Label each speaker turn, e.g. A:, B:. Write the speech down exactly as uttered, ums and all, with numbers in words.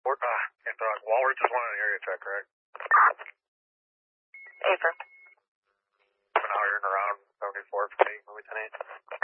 A: Fort, uh, can't talk. Walrus just wanted an area check, correct?
B: Affirm.
A: Now you're in around seventy-four for me, Lieutenant.